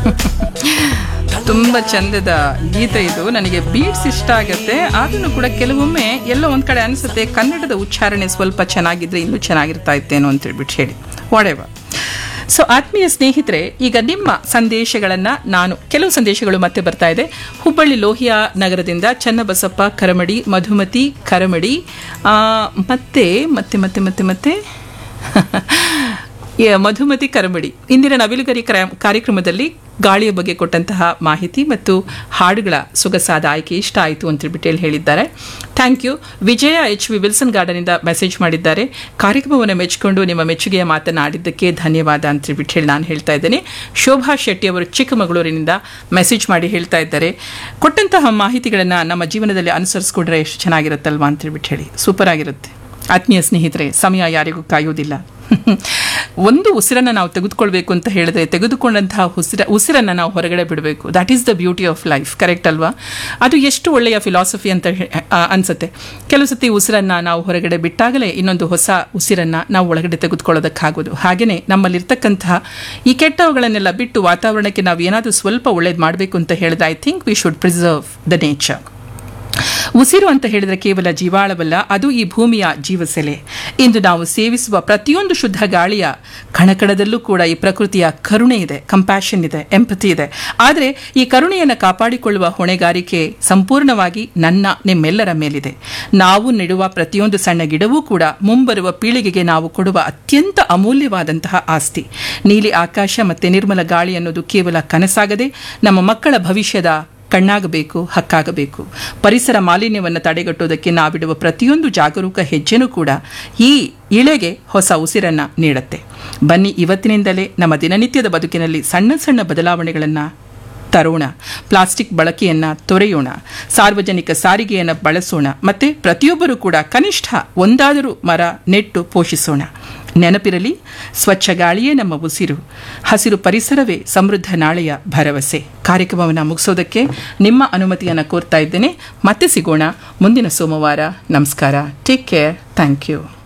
ತುಂಬ ಚಂದದ ಗೀತೆ ಇದು. ನನಗೆ ಬೀಟ್ಸ್ ಇಷ್ಟ ಆಗುತ್ತೆ, ಆದ್ರೂ ಕೂಡ ಕೆಲವೊಮ್ಮೆ ಎಲ್ಲೋ ಒಂದು ಕಡೆ ಅನಿಸುತ್ತೆ ಕನ್ನಡದ ಉಚ್ಚಾರಣೆ ಸ್ವಲ್ಪ ಚೆನ್ನಾಗಿದ್ರೆ ಇನ್ನೂ ಚೆನ್ನಾಗಿರ್ತಾ ಇತ್ತೇನೋ ಅಂತ ಹೇಳ್ಬಿಟ್ಟು ಹೇಳಿ ವಾಡೆವ. ಸೊ ಆತ್ಮೀಯ ಸ್ನೇಹಿತರೆ, ಈಗ ನಿಮ್ಮ ಸಂದೇಶಗಳನ್ನು ಕೆಲವು ಸಂದೇಶಗಳು ಮತ್ತೆ ಬರ್ತಾ ಇದೆ. ಹುಬ್ಬಳ್ಳಿ ಲೋಹಿಯಾ ನಗರದಿಂದ ಚನ್ನಬಸಪ್ಪ ಕರಮಡಿ, ಮಧುಮತಿ ಕರಮಡಿ, ಮತ್ತೆ ಮತ್ತೆ ಮತ್ತೆ ಮತ್ತೆ ಮತ್ತೆ ಮಧುಮತಿ ಕರಮಡಿ ಇಂದಿನ ನವಿಲುಗರಿ ಕಾರ್ಯಕ್ರಮದಲ್ಲಿ ಗಾಳಿಯ ಬಗ್ಗೆ ಕೊಟ್ಟಂತಹ ಮಾಹಿತಿ ಮತ್ತು ಹಾಡುಗಳ ಸೊಗಸಾದ ಆಯ್ಕೆ ಇಷ್ಟ ಆಯಿತು ಅಂತ ಹೇಳಿದ್ದಾರೆ. Thank you. Vijaya HV Wilson ಗಾರ್ಡನಿಂದ message ಮಾಡಿದ್ದಾರೆ. ಕಾರ್ಯಕ್ರಮವನ್ನು ಮೆಚ್ಚಿಕೊಂಡು ನಿಮ್ಮ ಮೆಚ್ಚುಗೆಯ ಮಾತನಾಡಿದ್ದಕ್ಕೆ ಧನ್ಯವಾದ ಅಂತ ಹೇಳಿ ನಾನು ಹೇಳ್ತಾ ಇದ್ದೇನೆ. ಶೋಭಾ ಶೆಟ್ಟಿ ಅವರು ಚಿಕ್ಕಮಗಳೂರಿನಿಂದ ಮೆಸೇಜ್ ಮಾಡಿ ಹೇಳ್ತಾ ಇದ್ದಾರೆ, ಕೊಟ್ಟಂತಹ ಮಾಹಿತಿಗಳನ್ನು ನಮ್ಮ ಜೀವನದಲ್ಲಿ ಅನುಸರಿಸ್ಕೊಂಡ್ರೆ ಎಷ್ಟು ಚೆನ್ನಾಗಿರುತ್ತಲ್ವಾ ಅಂತ ಹೇಳಿ. ಸೂಪರ್ ಆಗಿರುತ್ತೆ. ಆತ್ಮೀಯ ಸ್ನೇಹಿತರೆ, ಸಮಯ ಯಾರಿಗೂ ಕಾಯುವುದಿಲ್ಲ. ಒಂದು ಉಸಿರನ್ನು ನಾವು ತೆಗೆದುಕೊಳ್ಬೇಕು ಅಂತ ಹೇಳಿದ್ರೆ ತೆಗೆದುಕೊಂಡಂತಹ ಉಸಿರನ್ನು ನಾವು ಹೊರಗಡೆ ಬಿಡಬೇಕು. That is the beauty of life. Correct ಅಲ್ವಾ? ಅದು ಎಷ್ಟು ಒಳ್ಳೆಯ ಫಿಲಾಸಫಿ ಅಂತ ಅನ್ಸುತ್ತೆ. ಕೆಲವು ಸತಿ ಉಸಿರನ್ನು ನಾವು ಹೊರಗಡೆ ಬಿಟ್ಟಾಗಲೇ ಇನ್ನೊಂದು ಹೊಸ ಉಸಿರನ್ನು ನಾವು ಒಳಗಡೆ ತೆಗೆದುಕೊಳ್ಳೋದಕ್ಕಾಗೋದು. ಹಾಗೆಯೇ ನಮ್ಮಲ್ಲಿರ್ತಕ್ಕಂತಹ ಈ ಕೆಟ್ಟವುಗಳನ್ನೆಲ್ಲ ಬಿಟ್ಟು ವಾತಾವರಣಕ್ಕೆ ನಾವು ಏನಾದರೂ ಸ್ವಲ್ಪ ಒಳ್ಳೇದು ಮಾಡಬೇಕು ಅಂತ ಹೇಳಿದ್ರೆ I think we should preserve the nature. ಉಸಿರು ಅಂತ ಹೇಳಿದರೆ ಕೇವಲ ಜೀವಾಳವಲ್ಲ, ಅದು ಈ ಭೂಮಿಯ ಜೀವಸೆಲೆ. ಇಂದು ನಾವು ಸೇವಿಸುವ ಪ್ರತಿಯೊಂದು ಶುದ್ಧ ಗಾಳಿಯ ಕಣಕಣದಲ್ಲೂ ಕೂಡ ಈ ಪ್ರಕೃತಿಯ ಕರುಣೆ ಇದೆ, ಕಂಪ್ಯಾಷನ್ ಇದೆ, ಎಂಪತಿ ಇದೆ. ಆದರೆ ಈ ಕರುಣೆಯನ್ನು ಕಾಪಾಡಿಕೊಳ್ಳುವ ಹೊಣೆಗಾರಿಕೆ ಸಂಪೂರ್ಣವಾಗಿ ನಿಮ್ಮೆಲ್ಲರ ಮೇಲಿದೆ. ನಾವು ನೆಡುವ ಪ್ರತಿಯೊಂದು ಸಣ್ಣ ಗಿಡವೂ ಕೂಡ ಮುಂಬರುವ ಪೀಳಿಗೆಗೆ ನಾವು ಕೊಡುವ ಅತ್ಯಂತ ಅಮೂಲ್ಯವಾದಂತಹ ಆಸ್ತಿ. ನೀಲಿ ಆಕಾಶ ಮತ್ತು ನಿರ್ಮಲ ಗಾಳಿ ಅನ್ನೋದು ಕೇವಲ ಕನಸಾಗದೆ ನಮ್ಮ ಮಕ್ಕಳ ಭವಿಷ್ಯದ ಕಣ್ಣಾಗಬೇಕು, ಹಕ್ಕಾಗಬೇಕು. ಪರಿಸರ ಮಾಲಿನ್ಯವನ್ನು ತಡೆಗಟ್ಟುವುದಕ್ಕೆ ನಾವಿಡುವ ಪ್ರತಿಯೊಂದು ಜಾಗರೂಕ ಹೆಜ್ಜೆನೂ ಕೂಡ ಈ ಇಳೆಗೆ ಹೊಸ ಉಸಿರನ್ನು ನೀಡುತ್ತೆ. ಬನ್ನಿ, ಇವತ್ತಿನಿಂದಲೇ ನಮ್ಮ ದಿನನಿತ್ಯದ ಬದುಕಿನಲ್ಲಿ ಸಣ್ಣ ಸಣ್ಣ ಬದಲಾವಣೆಗಳನ್ನು ತರೋಣ. ಪ್ಲಾಸ್ಟಿಕ್ ಬಳಕೆಯನ್ನು ತೊರೆಯೋಣ, ಸಾರ್ವಜನಿಕ ಸಾರಿಗೆಯನ್ನು ಬಳಸೋಣ, ಮತ್ತು ಪ್ರತಿಯೊಬ್ಬರೂ ಕೂಡ ಕನಿಷ್ಠ ಒಂದಾದರೂ ಮರ ನೆಟ್ಟು ಪೋಷಿಸೋಣ. ನೆನಪಿರಲಿ, ಸ್ವಚ್ಛ ಗಾಳಿಯೇ ನಮ್ಮ ಉಸಿರು, ಹಸಿರು ಪರಿಸರವೇ ಸಮೃದ್ಧ ನಾಳೆಯ ಭರವಸೆ. ಕಾರ್ಯಕ್ರಮವನ್ನು ಮುಗಿಸೋದಕ್ಕೆ ನಿಮ್ಮ ಅನುಮತಿಯನ್ನು ಕೋರ್ತಾ ಇದ್ದೇನೆ. ಮತ್ತೆ ಸಿಗೋಣ ಮುಂದಿನ ಸೋಮವಾರ. ನಮಸ್ಕಾರ. Take care. Thank you.